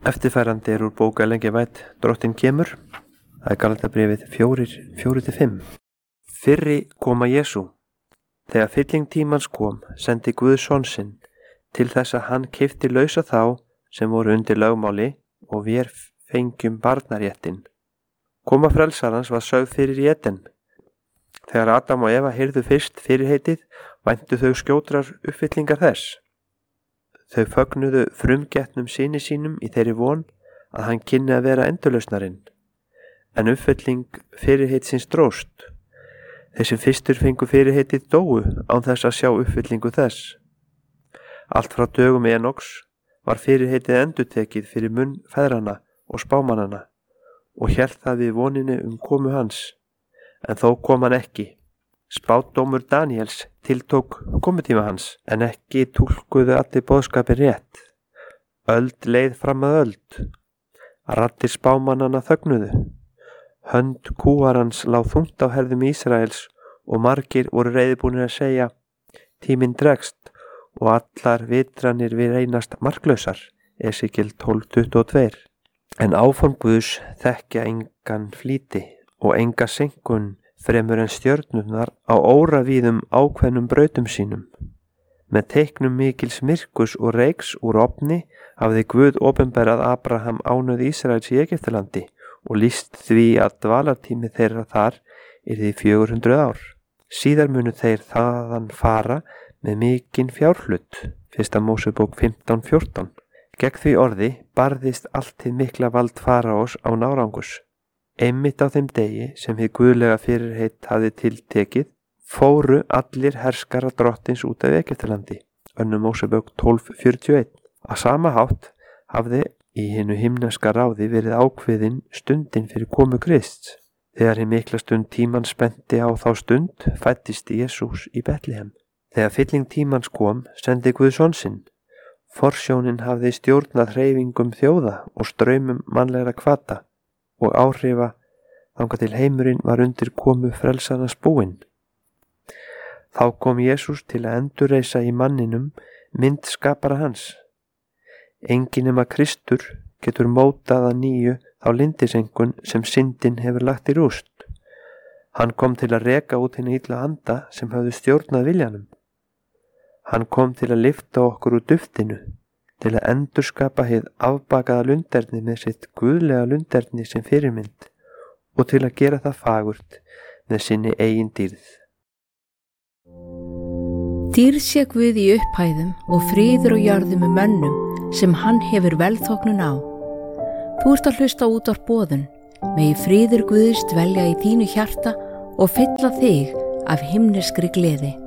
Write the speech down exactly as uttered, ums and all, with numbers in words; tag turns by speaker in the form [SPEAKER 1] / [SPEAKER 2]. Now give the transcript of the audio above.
[SPEAKER 1] Eftirfærandi er úr bók Ellen G. White, Drottinn kemur. Það er Galatabréfið fjórir, fjórir til fimm. Fyrri koma Jesú. Þegar fylling tímans kom, sendi Guð son sinn til þess að hann keypti lausa þá sem voru undir lögmáli og vér fengjum barnaréttinn. Koma frelsarans var sögð fyrir í Eden. Þegar Adam og Eva heyrðu fyrst fyrirheitið, væntu þau skjótrar uppfyllingar þess. Þau fögnuðu frumgetnum syni sínum í þeirri von að hann kynni að vera endurlausnarinn. En uppfylling fyrirheitsins dróst. Þeir sem fyrstur fengu fyrirheitið dóu án þess að sjá uppfyllingu þess. Allt frá dögum Enoks var fyrirheitið endurtekið fyrir munn feðranna og spámannanna og hélt það við voninni um komu hans. En þó kom hann ekki. Spádómur Daníels tiltók komutíma hans, en ekki túlkuðu allir boðskapin rétt. Öld leið fram að öld. Raddir spámannanna þögnuðu. Hönd kúarans lá þungt á herðum Ísraels og margir voru reiðubúnir að segja: tíminn dregst og allar vitranir við reynast marklausar. Esekíel tólf tuttugu og tvö. En áform Guðs þekkja engan flýti og enga senkun fremur en stjörnurnar á óravíðum ákveðnum brautum sínum. Með teiknum mikils myrkus og reiks úr ofni hafði Guð opinberað Abraham ánauð Ísraels í Egyptalandi og lýst því að dvalartími þeirra þar yrði fjögur hundruð ár. Síðar munu þeir þaðan fara með mikinn fjárhlut. Fyrsta Mósebók fimmtán fjórtán. Gegn því orði barðist allt hið mikla vald faraós án árangurs. Einmitt á þeim degi sem hið guðlega fyrirheit hafði tiltekið, fóru allir herskara drottins út af Egyptalandi. Önnur Mósebók tólf fjörutíu og eitt. Á sama hátt hafði í hinu himneska ráði verið ákveðin stundin fyrir komu Krists. Þegar hið mikla stund tímans spennti á þá stund, fæddist Jesús í Betlehem. Þegar fylling tímans kom, sendi Guð son sinn. Forsjónin hafði stjórnað hreyfingum þjóða og straumum mannlegra hvata og áhrifa þangað til heimurinn var undir komu frelsarans búinn. Þá kom Jesús til að endurreisa í manninum mynd skapara hans. Enginn nema Kristur getur mótað að nýju þá lindisengun sem syndin hefur lagt í rúst. Hann kom til að reka út hina illa anda sem höfðu stjórnað viljanum. Hann kom til að lyfta okkur úr duftinu, til að endurskapa hið afbakaða lunderni með sitt guðlega lunderni sem fyrirmynd og til að gera það fagurt með sinni eigin dýrð.
[SPEAKER 2] Dýrð sé Guð í upphæðum og friður og jörðu með mönnum sem hann hefur velþóknun á. Þú ert að hlusta út á boðun, megi friður Guðs dvelja í þínu hjarta og fylla þig af himneskri gleði.